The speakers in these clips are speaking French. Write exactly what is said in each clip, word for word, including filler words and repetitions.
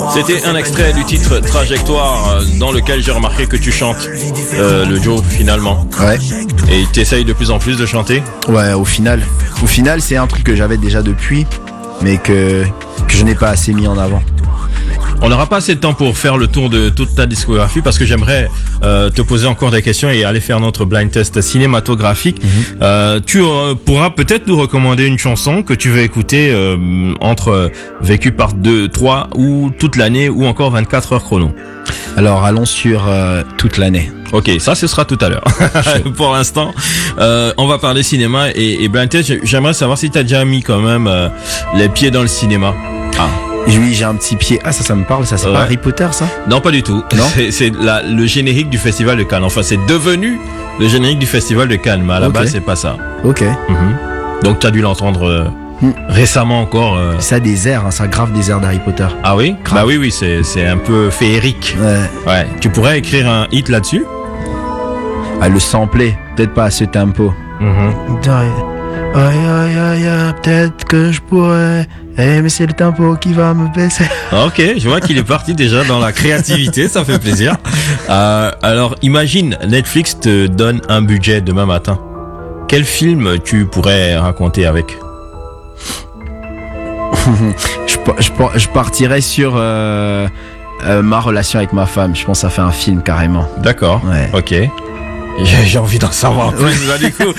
C'était un extrait du titre Trajectoire, dans lequel j'ai remarqué que tu chantes, euh, le Joe, finalement. Ouais. Et tu essayes de plus en plus de chanter? Ouais, au final. Au final, c'est un truc que j'avais déjà depuis, mais que, que je n'ai pas assez mis en avant. On n'aura pas assez de temps pour faire le tour de toute ta discographie parce que j'aimerais euh, te poser encore des questions et aller faire notre blind test cinématographique. Mm-hmm. Euh, tu euh, pourras peut-être nous recommander une chanson que tu veux écouter euh, entre euh, vécu par deux, trois ou toute l'année ou encore vingt-quatre heures chrono. Alors allons sur euh, toute l'année. Ok, ça ce sera tout à l'heure. Pour l'instant, euh, on va parler cinéma et, et blind test. J'aimerais savoir si tu as déjà mis quand même euh, les pieds dans le cinéma. Ah. Oui, j'ai un petit pied. Ah, ça, ça me parle, ça, c'est ouais. pas Harry Potter, ça? Non, pas du tout. Non. C'est, c'est la, le générique du Festival de Cannes. Enfin, c'est devenu le générique du Festival de Cannes, mais à la okay. base, c'est pas ça. Ok. Mm-hmm. Donc, tu as dû l'entendre euh, mm. récemment encore. Euh... Ça a des airs, hein, ça grave des airs d'Harry Potter. Ah oui? Grave. Bah oui, oui, c'est, c'est un peu féerique. Ouais. Ouais. Tu pourrais écrire un hit là-dessus? Ah, le sampler, peut-être pas à ce tempo. Mm-hmm. Aïe, aïe, aïe, aïe, peut-être que je pourrais. Eh, mais c'est le tempo qui va me baisser. Ok, je vois qu'il est parti déjà dans la créativité, ça fait plaisir. Euh, alors, imagine, Netflix te donne un budget demain matin. Quel film tu pourrais raconter avec? je, je, je partirais sur euh, euh, ma relation avec ma femme. Je pense que ça fait un film carrément. D'accord, ouais. Ok. J'ai, j'ai envie d'en savoir plus, là, du coup.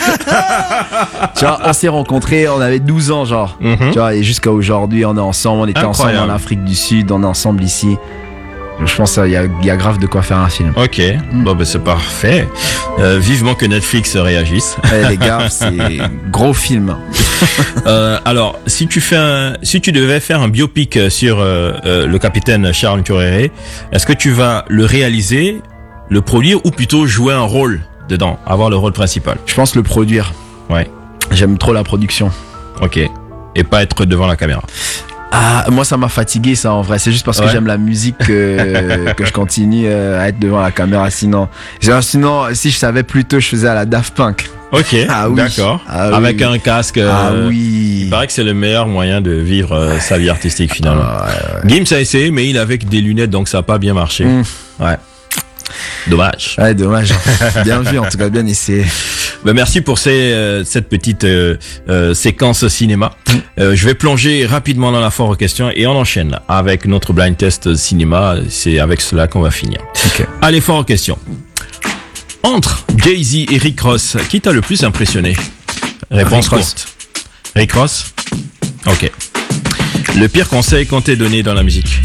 Tu vois, on s'est rencontrés, on avait douze ans, genre. Mm-hmm. Tu vois, et jusqu'à aujourd'hui, on est ensemble, on était Incroyable. ensemble en Afrique du Sud, on est ensemble ici. Je pense qu'il y a, y a grave de quoi faire un film. Ok, mm. bon, ben, c'est parfait. Euh, vivement que Netflix réagisse. Eh, les gars, c'est gros film. euh, alors, si tu fais un, si tu devais faire un biopic sur euh, euh, le capitaine Charles Keurere, est-ce que tu vas le réaliser, le produire ou plutôt jouer un rôle dedans, avoir le rôle principal? Je pense le produire. Ouais. J'aime trop la production. Ok. Et pas être devant la caméra. Ah, moi ça m'a fatigué ça en vrai. C'est juste parce ouais. que j'aime la musique que, que je continue à être devant la caméra. Sinon, sinon, si je savais plus tôt, je faisais à la Daft Punk. Ok, ah, oui. d'accord. Ah, Avec oui. un casque. Ah euh, oui. Il paraît que c'est le meilleur moyen de vivre euh, sa vie artistique finalement. Ah, ouais, ouais. Gims a essayé, mais il avait des lunettes, donc ça n'a pas bien marché. Mmh. Ouais. Dommage. Ouais, dommage. Bien vu, en tout cas, bien essayé. Ben merci pour ces, euh, cette petite euh, euh, séquence cinéma. Euh, je vais plonger rapidement dans la foire aux questions et on enchaîne avec notre blind test cinéma. C'est avec cela qu'on va finir. Okay. Allez, foire aux questions. Entre Jay-Z et Rick Ross, qui t'a le plus impressionné? Réponse Rick courte. Rick Ross? Ok. Le pire conseil qu'on t'ait donné dans la musique?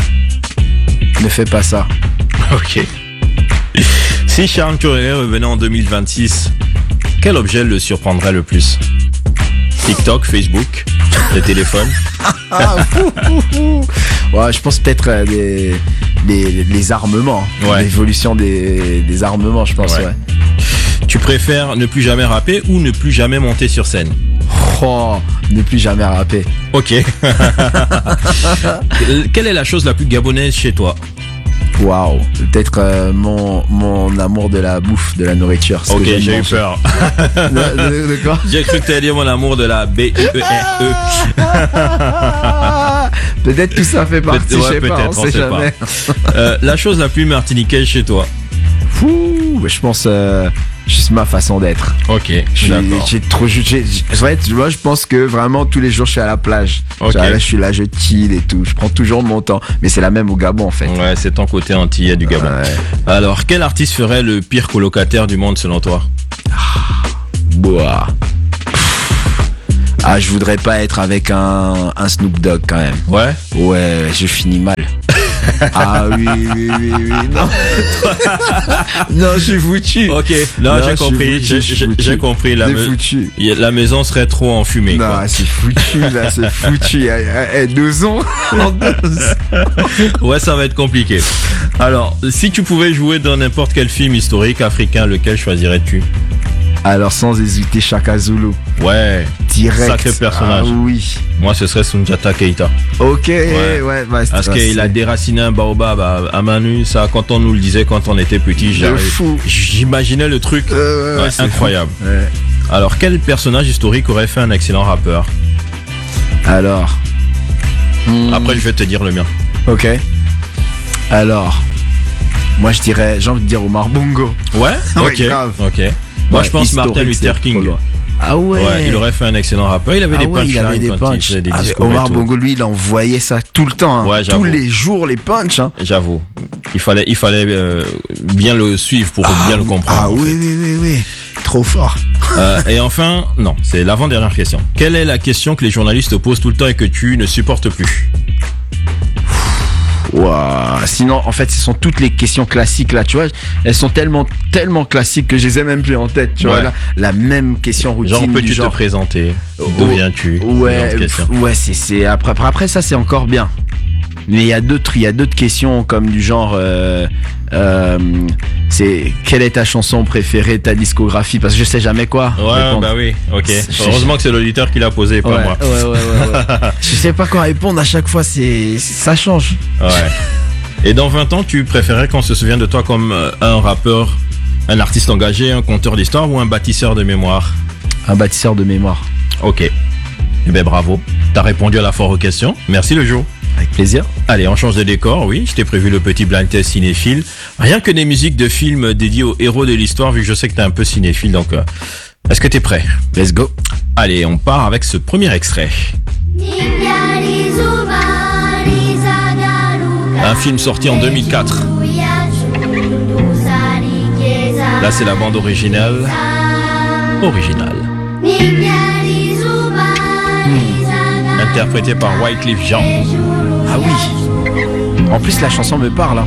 Ne fais pas ça. Ok. Si Charles Keurere revenait en deux mille vingt-six, quel objet le surprendrait le plus? TikTok, Facebook, le téléphone? Ah, fou, fou, fou. Ouais, je pense peut-être euh, des, des, les armements. Ouais. L'évolution des, des armements, je pense. Ouais. Ouais. Tu préfères ne plus jamais rapper ou ne plus jamais monter sur scène? Oh, ne plus jamais rapper. Ok. Quelle est la chose la plus gabonaise chez toi? Waouh, peut-être euh, mon, mon amour de la bouffe, de la nourriture. Ok, j'ai manger. eu peur. de, de, de quoi? J'ai cru que tu allais dire mon amour de la B I E R E. Peut-être tout ça fait partie, ouais, je sais pas, on, on sait, sait jamais. Pas. euh, la chose la plus martiniquaise chez toi? Fou, je pense euh, juste ma façon d'être. Ok, j'ai, d'accord. J'ai trop, j'ai, j'ai, ouais, moi je pense que vraiment tous les jours je suis à la plage. Okay. Genre, là, je suis là, je chill et tout. Je prends toujours mon temps, mais c'est la même au Gabon en fait. Ouais, c'est ton côté antillais du Gabon. Ouais. Alors, quel artiste ferait le pire colocataire du monde selon toi? Ah, boah. Ah, je voudrais pas être avec un, un Snoop Dogg quand même. Ouais. Ouais, je finis mal. Ah oui, oui, oui, oui, non. Non, je suis foutu. Ok, non, non j'ai compris, foutu, j'ai, j'ai compris. La, me... la maison serait trop enfumée. Non, quoi. c'est foutu, là, c'est foutu. Eh, deux ans. Ouais, ça va être compliqué. Alors, si tu pouvais jouer dans n'importe quel film historique africain, lequel choisirais-tu? Alors, sans hésiter, Shaka Zulu. Ouais. Direct. Sacré personnage. Ah oui. Moi, ce serait Soundiata Keita. Ok, ouais. ouais bah, Parce qu'il c'est... a déraciné un baobab à, à Manu. Ça, quand on nous le disait quand on était petit, j'imaginais le truc. Euh, ouais, ouais, ouais, incroyable. Ouais. Alors, quel personnage historique aurait fait un excellent rappeur? Alors. Hmm. Après, je vais te dire le mien. Ok. Alors, moi je dirais, j'ai envie de dire Omar Bongo. Ouais. Ouais, Ok. grave. Ok. Moi Ouais, je pense Martin historique, Luther c'est King. trop loin. Ah ouais. Ouais, il aurait fait un excellent rappeur. Il avait Ah des ouais, il avait punchlines des quand il punchs. faisait des Ah, discours. et Omar tout. Bongo, lui, il envoyait ça tout le temps. Hein. Ouais, j'avoue. Tous les jours, les punchs. Hein. J'avoue. Il fallait, il fallait euh, bien le suivre pour Ah, bien le comprendre. Ah en oui, fait. oui, oui, oui. Trop fort. Euh, et enfin, non, c'est l'avant-dernière question. Quelle est la question que les journalistes te posent tout le temps et que tu ne supportes plus? Ouah. Sinon, en fait, ce sont toutes les questions classiques là, tu vois. Elles sont tellement, tellement classiques que je les ai même plus en tête, tu Ouais. vois. Là, la même question routine. Genre, peux-tu du genre... te présenter? D'où Oh, viens-tu? Ouais, Ce genre de questions. pff, ouais, c'est, c'est après, après, après ça, c'est encore bien. Mais il y a d'autres, il y a d'autres questions comme du genre, euh, euh, c'est quelle est ta chanson préférée, ta discographie, parce que je sais jamais quoi. Ouais, répondre. bah oui, ok. Je- Heureusement que c'est l'auditeur qui l'a posé, pas Ouais, moi. ouais, ouais, ouais, ouais. Je sais pas quoi répondre à chaque fois, c'est, ça change. Ouais. Et dans vingt ans, tu préférais qu'on se souvienne de toi comme euh, un rappeur, un artiste engagé, un conteur d'histoire ou un bâtisseur de mémoire? Un bâtisseur de mémoire. Ok. Eh ben bravo. T'as répondu à la foire aux questions. Merci le jour. Avec plaisir. Allez, on change de décor, oui, je t'ai prévu le petit blind test cinéphile. Rien que des musiques de films dédiées aux héros de l'histoire, vu que je sais que t'es un peu cinéphile, donc euh, est-ce que t'es prêt? Let's go. Allez, on part avec ce premier extrait. Un film sorti en deux mille quatre. Là, c'est la bande originale. Originale. Interprétée par Wyclef Jean. Ah oui. En plus, la chanson me parle. Hein.